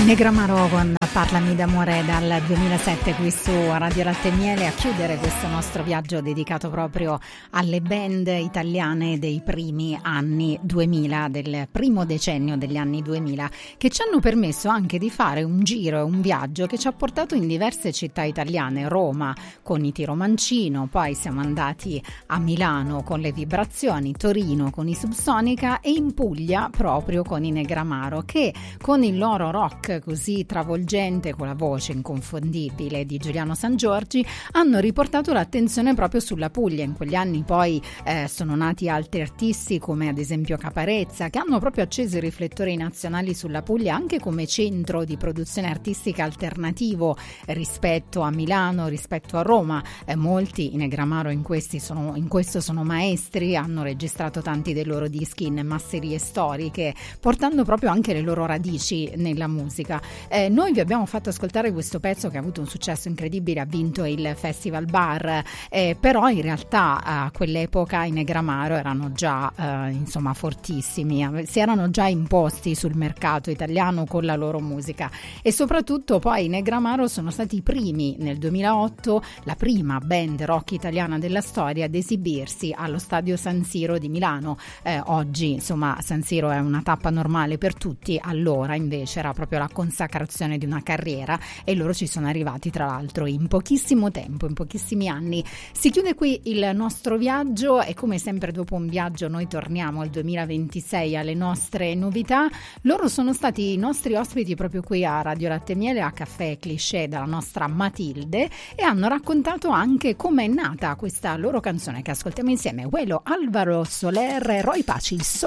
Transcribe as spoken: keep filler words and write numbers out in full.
Negramaro con Parlami d'amore dal duemilasette qui su Radio Latte e Miele, a chiudere questo nostro viaggio dedicato proprio alle band italiane dei primi anni duemila, del primo decennio degli anni duemila, che ci hanno permesso anche di fare un giro e un viaggio che ci ha portato in diverse città italiane: Roma con i Tiro Mancino, poi siamo andati a Milano con le Vibrazioni, Torino con i Subsonica e in Puglia proprio con i Negramaro, che con il loro rock così travolgente, con la voce inconfondibile di Giuliano Sangiorgi, hanno riportato l'attenzione proprio sulla Puglia. In quegli anni poi eh, sono nati altri artisti come ad esempio Caparezza, che hanno proprio acceso i riflettori nazionali sulla Puglia anche come centro di produzione artistica alternativo rispetto a Milano, rispetto a Roma. Eh, molti, i Negramaro in, questi sono, in questo sono maestri, hanno registrato tanti dei loro dischi in masserie storiche, portando proprio anche le loro radici nella musica. Eh, noi vi abbiamo fatto ascoltare questo pezzo che ha avuto un successo incredibile, ha vinto il Festival Bar, eh, però in realtà a quell'epoca i Negramaro erano già eh, insomma fortissimi, si erano già imposti sul mercato italiano con la loro musica, e soprattutto poi i Negramaro sono stati i primi nel duemilaotto, la prima band rock italiana della storia ad esibirsi allo Stadio San Siro di Milano. Eh, oggi insomma San Siro è una tappa normale per tutti, allora invece era proprio la consacrazione di una carriera e loro ci sono arrivati tra l'altro in pochissimo tempo, in pochissimi anni. Si chiude qui il nostro viaggio e come sempre dopo un viaggio noi torniamo al duemilaventisei, alle nostre novità. Loro sono stati i nostri ospiti proprio qui a Radio Latte e Miele, a Caffè Cliché, dalla nostra Matilde, e hanno raccontato anche come è nata questa loro canzone che ascoltiamo insieme, Quello Alvaro Soler, Roy Paci, il